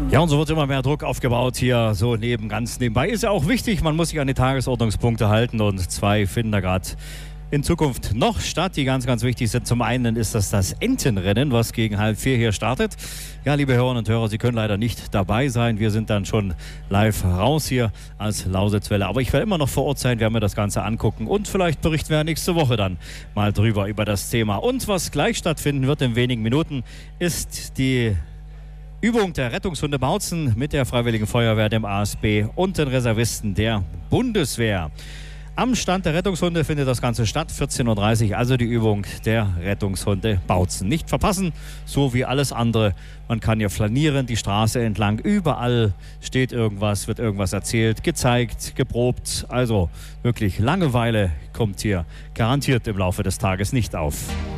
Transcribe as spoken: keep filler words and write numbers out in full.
Ja, und so wird immer mehr Druck aufgebaut hier, so neben ganz nebenbei. Ist ja auch wichtig, man muss sich an die Tagesordnungspunkte halten und zwei finden da gerade in Zukunft noch statt, die ganz, ganz wichtig sind. Zum einen ist das das Entenrennen, was gegen halb vier hier startet. Ja, liebe Hörerinnen und Hörer, Sie können leider nicht dabei sein. Wir sind dann schon live raus hier als Lausitzwelle. Aber ich werde immer noch vor Ort sein, werden mir das Ganze angucken und vielleicht berichten wir nächste Woche dann mal drüber, über das Thema. Und was gleich stattfinden wird in wenigen Minuten, ist die Übung der Rettungshunde Bautzen mit der Freiwilligen Feuerwehr, dem A S B und den Reservisten der Bundeswehr. Am Stand der Rettungshunde findet das Ganze statt, vierzehn Uhr dreißig, also die Übung der Rettungshunde Bautzen. Nicht verpassen, so wie alles andere. Man kann hier flanieren, die Straße entlang, überall steht irgendwas, wird irgendwas erzählt, gezeigt, geprobt. Also wirklich Langeweile kommt hier garantiert im Laufe des Tages nicht auf.